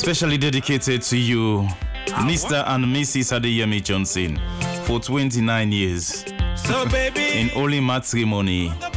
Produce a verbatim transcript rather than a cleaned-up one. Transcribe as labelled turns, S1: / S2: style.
S1: Especially dedicated to you, Mister and Missus Adeyemi Johnson, for twenty-nine years
S2: So baby,
S1: in holy matrimony.